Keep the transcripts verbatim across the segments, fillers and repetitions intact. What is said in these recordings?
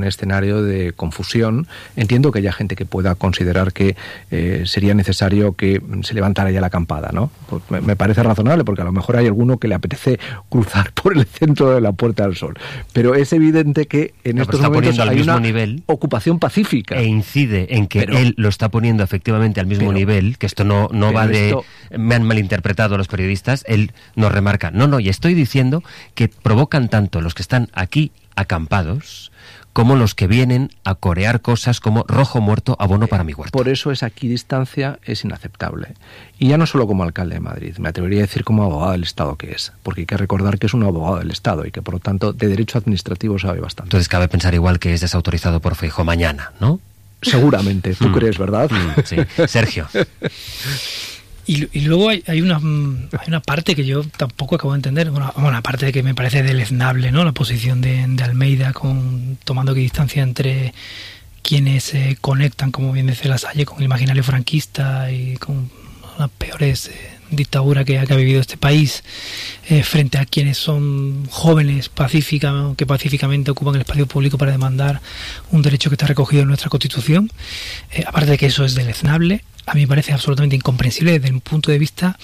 un escenario de confusión. Entiendo que haya gente que pueda considerar que eh, sería necesario que se levantara ya la acampada, ¿no? Pues me, me parece razonable, porque a lo mejor hay alguno que le apetece cruzar por el centro de la Puerta del Sol. Pero es evidente que en no, estos está momentos poniendo al hay mismo una nivel ocupación pacífica. E incide en que pero, él lo está poniendo efectivamente al mismo pero, nivel, que esto no, no va de... Esto, me han malinterpretado los periodistas, él nos remarca, no, no, y estoy diciendo que provocan tanto los que están aquí acampados como los que vienen a corear cosas como rojo muerto, abono para mi huerto. Por eso esa equidistancia es inaceptable. Y ya no solo como alcalde de Madrid, me atrevería a decir como abogado del Estado que es, porque hay que recordar que es un abogado del Estado y que por lo tanto de derecho administrativo sabe bastante. Entonces cabe pensar igual que es desautorizado por Feijóo mañana, ¿no? Seguramente, tú mm. crees, ¿verdad? Mm, sí. Sergio. Y, y luego hay, hay una hay una parte que yo tampoco acabo de entender, bueno, bueno aparte de que me parece deleznable, ¿no? La posición de, de Almeida, con tomando distancia entre quienes se eh, conectan, como bien dice Lasalle, con el imaginario franquista y con las peores eh, dictaduras que, que ha vivido este país, eh, frente a quienes son jóvenes pacífica, ¿no? que pacíficamente ocupan el espacio público para demandar un derecho que está recogido en nuestra Constitución. Eh, aparte de que eso es deleznable, a mí me parece absolutamente incomprensible desde un punto de vista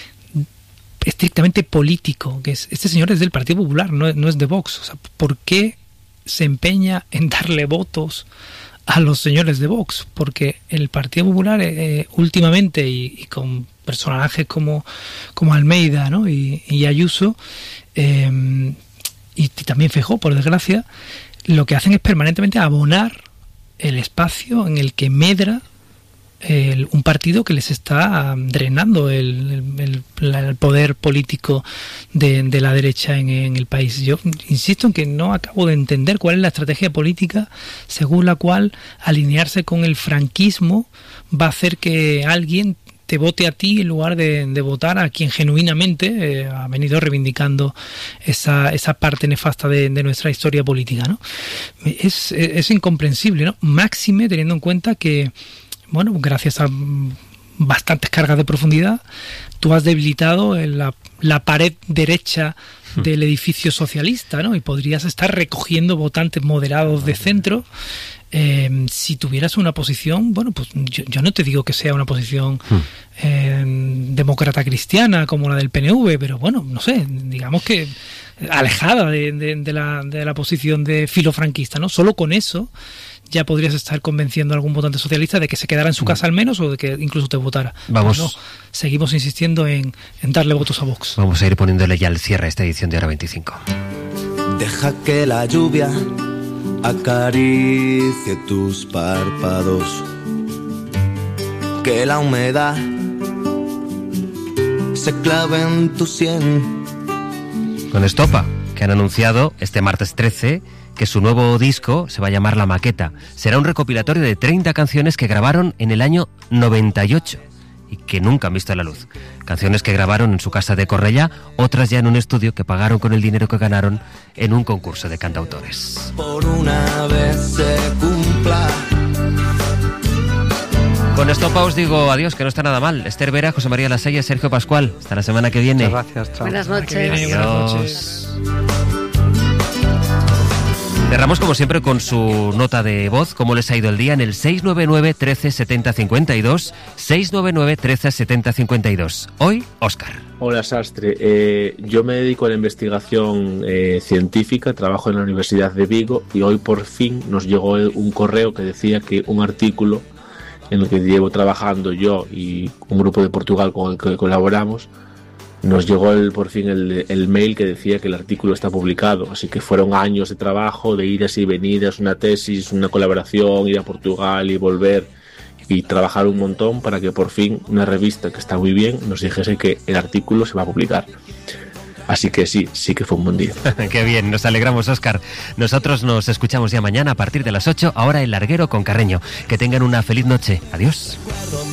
estrictamente político, que es, este señor es del Partido Popular, no, no es de Vox. O sea, ¿por qué se empeña en darle votos a los señores de Vox? Porque el Partido Popular eh, últimamente, y, y con personajes como, como Almeida, ¿no? y, y Ayuso, eh, y, y también Feijóo, por desgracia, lo que hacen es permanentemente abonar el espacio en el que medra El, un partido que les está drenando el, el, el, el poder político de, de la derecha en, en el país. Yo insisto en que no acabo de entender cuál es la estrategia política según la cual alinearse con el franquismo va a hacer que alguien te vote a ti en lugar de, de votar a quien genuinamente eh, ha venido reivindicando esa, esa parte nefasta de, de nuestra historia política, ¿no? Es, es, es incomprensible, ¿no? Máxime teniendo en cuenta que, bueno, gracias a bastantes cargas de profundidad, tú has debilitado la, la pared derecha del edificio socialista, ¿no? Y podrías estar recogiendo votantes moderados de centro. Eh, si tuvieras una posición, bueno, pues yo, yo no te digo que sea una posición eh, demócrata cristiana como la del P N V, pero bueno, no sé, digamos que alejada de, de, de, la, de la posición de filofranquista, ¿no? Solo con eso ya podrías estar convenciendo a algún votante socialista de que se quedara en su casa al menos, o de que incluso te votara. Vamos. No, seguimos insistiendo en, en darle votos a Vox. Vamos a ir poniéndole ya el cierre a esta edición de Hora veinticinco. Deja que la lluvia acaricie tus párpados, que la humedad se clave en tu sien. Con Estopa, que han anunciado este martes trece que su nuevo disco se va a llamar La Maqueta. Será un recopilatorio de treinta canciones que grabaron en el año noventa y ocho y que nunca han visto la luz. Canciones que grabaron en su casa de Cornellá, otras ya en un estudio que pagaron con el dinero que ganaron en un concurso de cantautores. Por una vez se cumpla. Con Estopa os digo adiós, que no está nada mal. Esther Vera, José María Lasalle, Sergio Pascual. Hasta la semana que viene. Muchas gracias, chao. Buenas noches. Viene, buenas noches. Cerramos como siempre con su nota de voz, cómo les ha ido el día en el seis nueve nueve, trece, setenta, cincuenta y dos, seis nueve nueve, trece, setenta, cincuenta y dos. Hoy, Óscar. Hola, Sastre. Eh, yo me dedico a la investigación eh, científica, trabajo en la Universidad de Vigo y hoy por fin nos llegó un correo que decía que un artículo en el que llevo trabajando yo y un grupo de Portugal con el que colaboramos, nos llegó el, por fin el, el mail que decía que el artículo está publicado. Así que fueron años de trabajo, de idas y venidas, una tesis, una colaboración, ir a Portugal y volver y trabajar un montón para que por fin una revista que está muy bien nos dijese que el artículo se va a publicar. Así que sí, sí que fue un buen día. Qué bien, nos alegramos, Óscar. Nosotros nos escuchamos ya mañana a partir de las ocho, ahora El Larguero con Carreño. Que tengan una feliz noche. Adiós.